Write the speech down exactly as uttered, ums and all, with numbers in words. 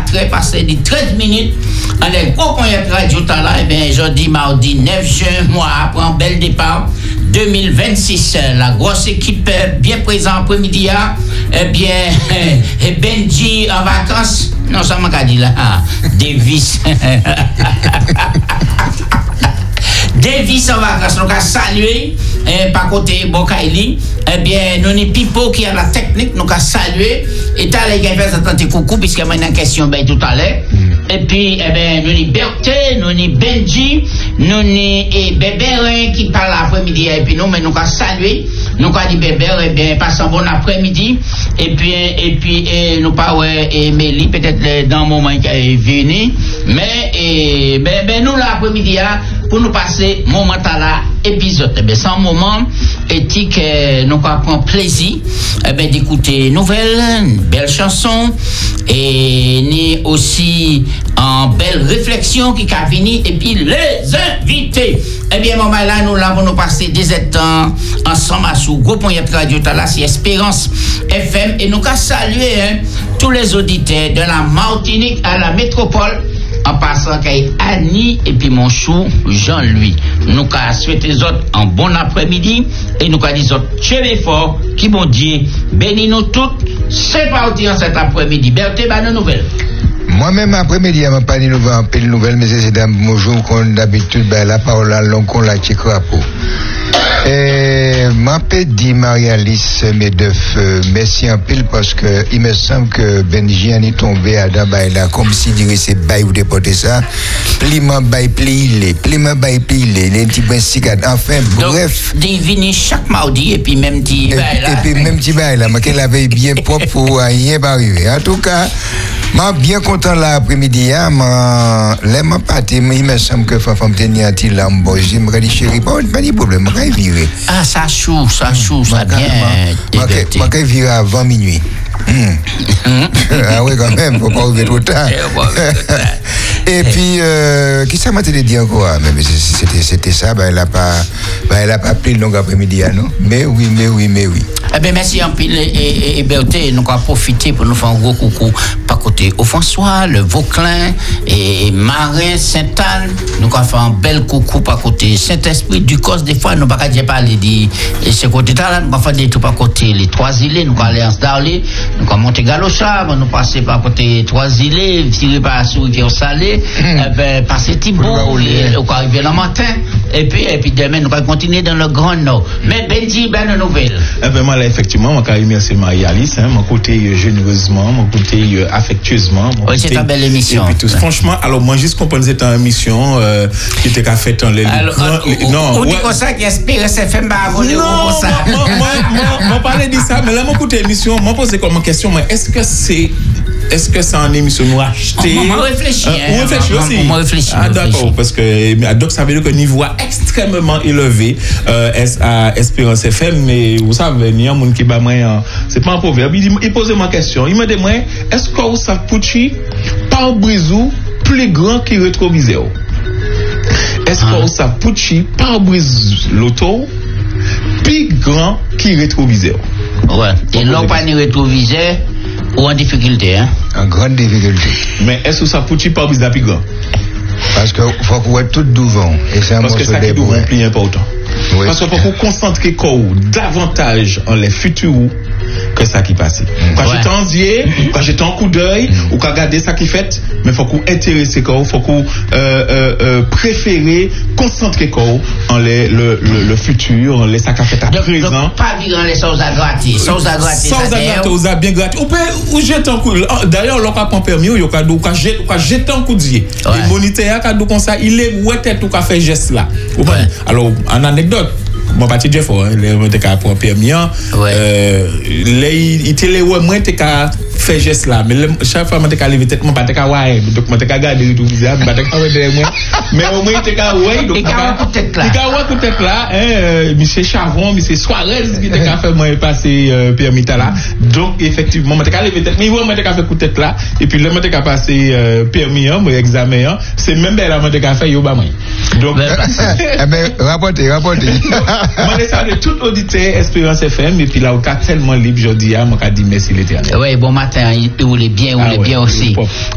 quatre heures passées de treize minutes. On est gros point de radio là, et bien, jeudi, mardi neuf juin, mois après un bel départ. deux mille vingt-six, la grosse équipe bien présente après-midi, eh bien, eh, Benji en vacances, non, ça m'a dit là, Davis. Davis en vacances, nous avons salué, eh, par côté Bokaili, eh bien, nous avons Pipo qui a la technique, nous avons salué, et t'as les gars qui fait coucou, puisque moi, une question, ben, tout à l'heure. Et puis, eh bien, nous avons Berthe, nous avons Benji, nous avons Bébérin qui parle l'après-midi, et puis nous, mais nous avons salué, nous avons dit Bébérin, eh bien, passe un bon après-midi, et puis, et puis, et nous pas ouais, et Mélie, peut-être dans le moment qui est venu, mais, et, ben, ben, nous, l'après-midi, pour nous passer moment à la épisode. Eh bien, sans moment, éthique, eh, nous avons plaisir eh bien, d'écouter nouvelles, belles chansons, et ni aussi en belle réflexion qui a fini, et puis les invités. Eh bien, moment là, nous l'avons nous passé des temps ensemble à sous gros point de radio là, c'est Espérance F M, et nous avons salué hein, tous les auditeurs de la Martinique à la métropole. En passant qu'à Annie et puis mon chou Jean-Louis. Nous avons souhaité les autres un bon après-midi et nous avons dit les autres chez fort qui bon Dieu bénis nous toutes. C'est parti en cet après-midi. Berthe, bah nos nouvelles. Moi-même après-midi, je n'ai pas de nouvelles, de nouvelles, mais c'est bonjour comme d'habitude, ben, la parole à l'oncle la Tchèque-Rapo. Et m'a dit Marie-Alice Medef, merci en pile parce que il me semble que Benji en est tombé à Dabaï là, comme si dirait c'est bail ou déporter ça. Pliment bail plié, pliment bail plié, les petits bensicades. Enfin, bref. Il vient chaque mardi et puis même petit bail là. Et puis même petit bail là, mais qu'elle avait bien propre pour rien pas arriver. En tout cas, m'a bien content l'après-midi, hein, m'a, là, m'a parti, il me semble que Fafam tenait un petit lambeau, je me dis chérie, pas de problème, m'a viré. Ah, ça chou, ça chou, ça bien. M'a qu'à virer avant minuit. Ah oui, quand même, faut pas ouvrir trop tard. Et puis, euh, qu'est-ce que ça m'a dit encore? Mais c'était, c'était ça, ben, elle n'a pas, ben, elle a pas pris le long après-midi, non? Mais oui, mais oui, mais oui. Eh bien, merci en pile et, et Berthe, nous avons profité pour nous faire un gros coucou par côté au François, le Vauclin et Marin, Sainte-Anne. Nous avons fait un bel coucou par côté Saint-Esprit, du cause des fois, nous n'avons pas dit parler de ce côté-là, nous avons fait des tout par côté les Trois-Îlets, nous avons allé en Darley, nous avons monté Galocha, nous passé par côté Trois-Îlets, tiré par sous rivière Salée, eh passer Thibault, nous avons arrivé le matin, et puis, et puis demain, nous allons continuer dans le Grand Nord. Mais Benji, ben, une nouvelle. Eh ben, moi, là, effectivement, moi, je remercie Marie-Alice, hein, mon côté euh, généreusement, mon côté euh, affectueusement. Oui, c'est une belle émission. Et puis, tout, franchement, alors, moi, juste comprendre cette émission euh, qui était faite dans les. Alors, les, les, non, on dit comme ça qui inspire S F M à voler comme ça. Moi, moi, moi, moi, parler de ça, mais là, mon côté émission, moi, poser comme question, moi, est-ce que c'est. Est-ce que c'est une émission nous acheter? On va réfléchir. Euh, on réfléchit aussi. On va réfléchir. Ah, d'accord, parce que donc ça veut dire que niveau extrêmement élevé euh, à Espérance F M, mais vous savez, il y a un monde qui bat moi, c'est pas un proverbe. Il, il pose ma question. Il me demande, est-ce que vous savez Pucci par brisou plus grand que rétroviseur? Est-ce que vous savez Pucci par brise l'auto plus grand que rétroviseur? Ouais. Et l'on pas ni rétroviseur ou en difficulté, hein? En grande difficulté. Mais est-ce que ça Pucci par brise la plus grand? Parce que faut qu'on être tout devant. Et c'est un Parce que ça qui est plus important. Oui. Parce qu'il faut qu'on concentre davantage en les futurs que ça qui passe. Mm. Quand ouais. j'étais en dieu, quand j'étais en coup d'œil, mm. ou quand regarder ça qui fait, mais il faut qu'on intéresse il faut qu'on euh, euh, euh, préférer concentrer en les, le, le, le futur, en les ça qui fait à donc, présent. Donc, pas vivre les choses à gratis. Choses à gratis. Choses à gratis, vous avez bien gratis. Ou peut ou jeter un coup. D'ailleurs, l'on pas permis, ou quand jeter un coup d'œil. Le moniteur qui a comme ça, il est ouais tête ou qu'a fait geste là. Alors, en anecdote. Mon parti Jeff, les moi t'es qu'à prendre permis, euh, les il te les ouais moi t'es qu'à faire geste là, mais chaque fois moi t'es qu'à lever tête, moi pas t'es qu'à ouais, donc moi t'es qu'à garder tout visage, pas t'es qu'à ouais derrière moi, mais au moins t'es qu'à ouais, donc t'es qu'à ouais tête là, t'es qu'à ouais tête là, hein, monsieur Chavon, monsieur Suarez qui t'es qu'à faire moi passer permis là, donc effectivement moi t'es qu'à lever tête, mais moi t'es qu'à faire coup tête là, et puis là moi t'es qu'à passer permis, moi examen, c'est même là moi t'es qu'à faire yo ba moi, donc eh ben rapportez, rapportez. Moi, je salue tout auditeur Espérance F M et puis là, on est tellement libre, je dis, moi, je dis merci l'éternel. Oui, bon matin, il roule bien, il roule bien aussi.